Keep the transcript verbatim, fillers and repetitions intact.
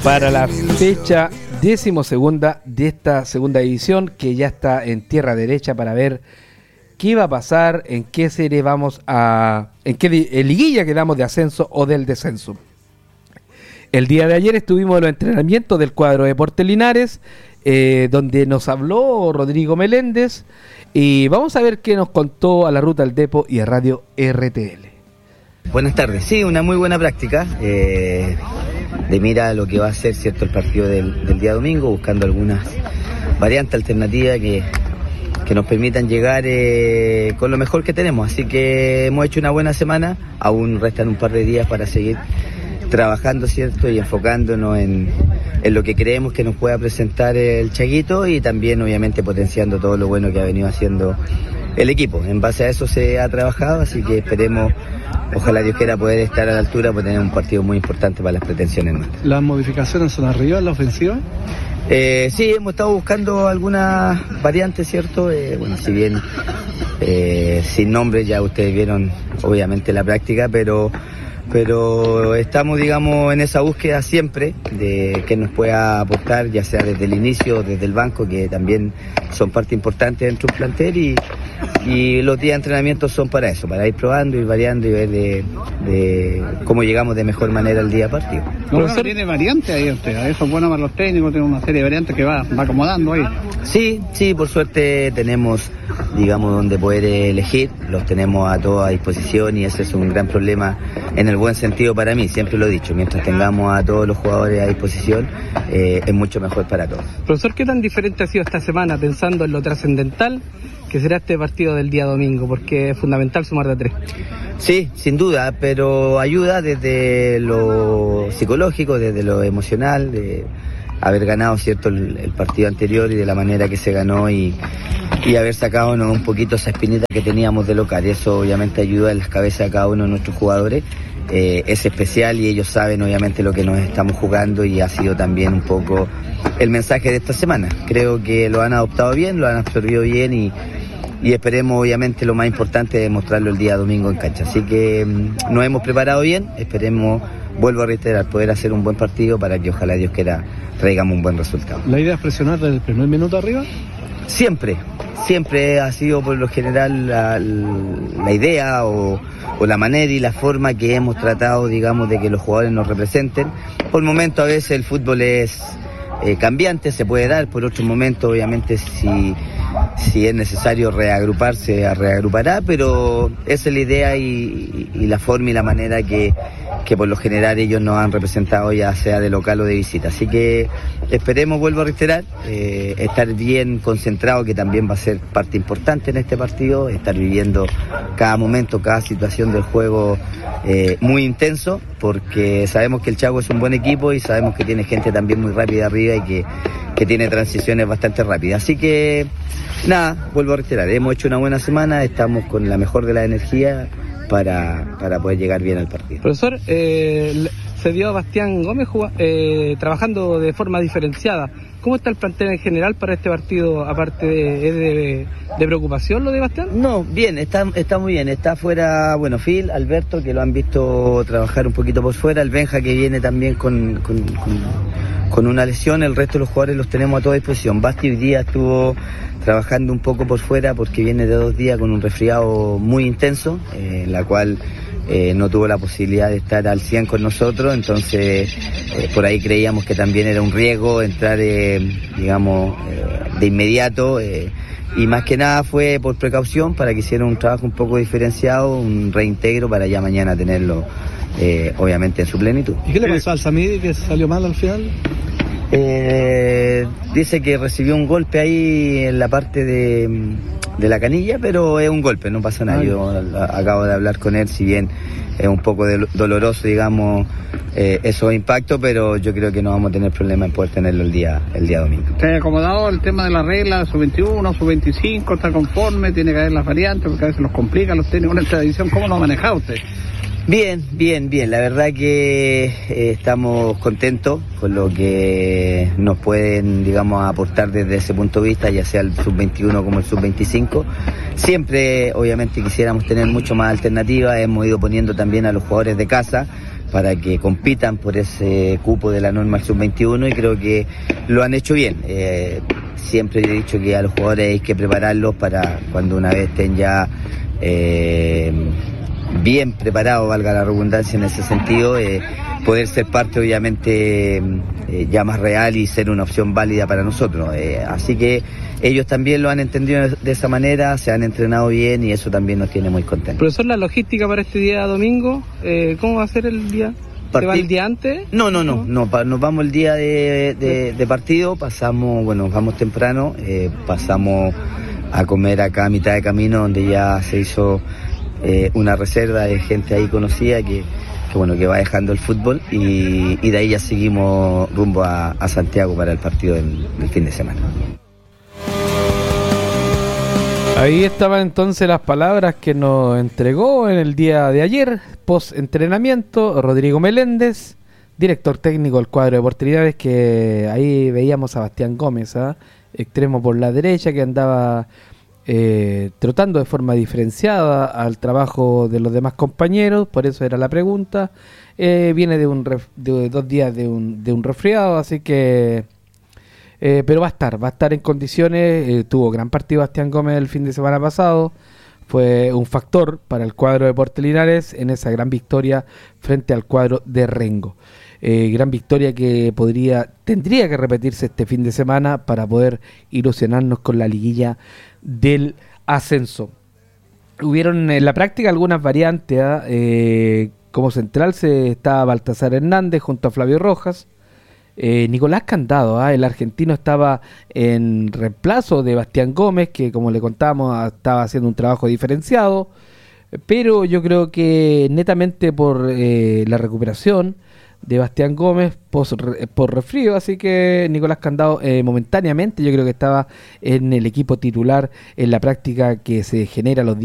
para la fecha decimosegunda de esta segunda división, que ya está en tierra derecha para ver qué va a pasar, en qué serie vamos a... en qué di- en liguilla quedamos de ascenso o del descenso. El día de ayer estuvimos en los entrenamientos del cuadro de Deportes Linares, eh, donde nos habló Rodrigo Meléndez, y vamos a ver qué nos contó a la Ruta del Depo y a Radio R T L. Buenas tardes, sí, una muy buena práctica, eh, de mira a lo que va a ser, cierto, el partido del, del día domingo, buscando algunas variantes alternativas que, que nos permitan llegar eh, con lo mejor que tenemos. Así que hemos hecho una buena semana, aún restan un par de días para seguir trabajando, cierto, y enfocándonos en, en lo que creemos que nos pueda presentar el Chaguito, y también obviamente potenciando todo lo bueno que ha venido haciendo el equipo. En base a eso se ha trabajado, así que esperemos, ojalá Dios quiera, poder estar a la altura, porque tener un partido muy importante para las pretensiones nuestras. ¿Las modificaciones son arriba en la ofensiva? Eh, sí, hemos estado buscando algunas variantes, ¿cierto? Eh, bueno, si bien eh, sin nombre, ya ustedes vieron obviamente la práctica, pero pero estamos, digamos, en esa búsqueda siempre de que nos pueda aportar, ya sea desde el inicio o desde el banco, que también son parte importante dentro del plantel, y, y los días de entrenamiento son para eso, para ir probando, ir variando y ver de, de cómo llegamos de mejor manera al día partido. No, profesor, tiene variantes ahí usted, eso es bueno para los técnicos, tiene una serie de variantes que va, va acomodando ahí. Sí, sí, por suerte tenemos, digamos, donde poder elegir, los tenemos a todos a disposición, y ese es un gran problema en el buen sentido para mí, siempre lo he dicho, mientras tengamos a todos los jugadores a disposición, eh, es mucho mejor para todos. Profesor, ¿qué tan diferente ha sido esta semana pensando en lo trascendental que será este partido del día domingo? Porque es fundamental sumar de tres. Sí, sin duda, pero ayuda desde lo psicológico, desde lo emocional, de haber ganado, cierto, el, el partido anterior y de la manera que se ganó, y, y haber sacado, ¿no?, un poquito esa espinita que teníamos de local, y eso obviamente ayuda en las cabezas de cada uno de nuestros jugadores. Eh, es especial y ellos saben obviamente lo que nos estamos jugando, y ha sido también un poco el mensaje de esta semana. Creo que lo han adoptado bien, lo han absorbido bien, y, y esperemos obviamente lo más importante de mostrarlo el día domingo en cancha. Así que mmm, nos hemos preparado bien, esperemos, vuelvo a reiterar, poder hacer un buen partido para que ojalá Dios quiera traigamos un buen resultado. ¿La idea es presionar desde el primer minuto arriba? Siempre, siempre ha sido por lo general la, la idea o, o la manera y la forma que hemos tratado, digamos, de que los jugadores nos representen. Por momentos a veces el fútbol es eh, cambiante, se puede dar, por otros momentos obviamente si, si es necesario reagruparse, reagrupará, pero esa es la idea y, y, y la forma y la manera que, que por lo general ellos nos han representado, ya sea de local o de visita. Así que esperemos, vuelvo a reiterar, eh, estar bien concentrado, que también va a ser parte importante en este partido, estar viviendo cada momento, cada situación del juego eh, muy intenso, porque sabemos que el Chago es un buen equipo y sabemos que tiene gente también muy rápida arriba y que, que tiene transiciones bastante rápidas. Así que nada, vuelvo a reiterar, hemos hecho una buena semana, estamos con la mejor de la energía para, para poder llegar bien al partido. Profesor, eh, se vio a Bastián Gómez juga, eh, trabajando de forma diferenciada. ¿Cómo está el plantel en general para este partido? Aparte de, ¿es de, de preocupación lo de Bastián? No, bien, está, está muy bien. Está fuera, bueno, Phil, Alberto, que lo han visto trabajar un poquito por fuera, el Benja, que viene también con, con, con, con una lesión. El resto de los jugadores los tenemos a toda disposición. Basti hoy día estuvo trabajando un poco por fuera porque viene de dos días con un resfriado muy intenso, eh, en la cual Eh, no tuvo la posibilidad de estar al cien con nosotros, entonces eh, por ahí creíamos que también era un riesgo entrar, eh, digamos, eh, de inmediato, eh, y más que nada fue por precaución, para que hiciera un trabajo un poco diferenciado, un reintegro para ya mañana tenerlo, eh, obviamente, en su plenitud. ¿Y qué le pasó al Samidi, que salió mal al final? Eh, dice que recibió un golpe ahí en la parte de, de la canilla, pero es un golpe, no pasa nada. Yo acabo de hablar con él, si bien es un poco de, doloroso, digamos, eh, esos impactos, pero yo creo que no vamos a tener problema en poder tenerlo el día el día domingo. ¿Está acomodado el tema de la regla, sub veintiuno, sub veinticinco, está conforme, tiene que haber las variantes, porque a veces los complica, los técnicos en esta edición? ¿Cómo lo ha manejado usted? Bien, bien, bien. La verdad que eh, estamos contentos con lo que nos pueden, digamos, aportar desde ese punto de vista, ya sea el sub veintiuno como el sub veinticinco. Siempre, obviamente, quisiéramos tener mucho más alternativas. Hemos ido poniendo también a los jugadores de casa, para que compitan por ese cupo de la normal sub veintiuno y creo que lo han hecho bien. Eh, siempre he dicho que a los jugadores hay que prepararlos para cuando una vez estén ya eh, bien preparados, valga la redundancia en ese sentido, eh, poder ser parte obviamente eh, ya más real y ser una opción válida para nosotros. Eh, así que ellos también lo han entendido de esa manera, se han entrenado bien y eso también nos tiene muy contentos. Profesor, la logística para este día domingo, eh, ¿cómo va a ser el día? ¿Se va el día antes? No, no, no, no, pa, nos vamos el día de, de, de partido, pasamos, bueno, vamos temprano, eh, pasamos a comer acá a mitad de camino donde ya se hizo eh, una reserva de gente ahí conocida que, que bueno, que va dejando el fútbol y, y de ahí ya seguimos rumbo a, a Santiago para el partido del, del fin de semana. Ahí estaban entonces las palabras que nos entregó en el día de ayer, post entrenamiento, Rodrigo Meléndez, director técnico del cuadro de Portilinares, que ahí veíamos a Bastián Gómez, ¿eh? extremo por la derecha, que andaba eh, trotando de forma diferenciada al trabajo de los demás compañeros, por eso era la pregunta. Eh, viene de, un ref, de dos días de un, de un resfriado, así que... Eh, pero va a estar, va a estar en condiciones. Eh, tuvo gran partido Bastián Gómez el fin de semana pasado, fue un factor para el cuadro de Portilinares en esa gran victoria frente al cuadro de Rengo. Eh, gran victoria que podría, tendría que repetirse este fin de semana para poder ilusionarnos con la liguilla del ascenso. Hubieron en la práctica algunas variantes, ¿eh? Eh, como central se estaba Baltasar Hernández junto a Flavio Rojas. Eh, Nicolás Candado, ¿eh? el argentino, estaba en reemplazo de Bastián Gómez, que como le contábamos estaba haciendo un trabajo diferenciado, pero yo creo que netamente por eh, la recuperación de Bastián Gómez por, por resfrío, así que Nicolás Candado eh, momentáneamente yo creo que estaba en el equipo titular en la práctica que se genera los días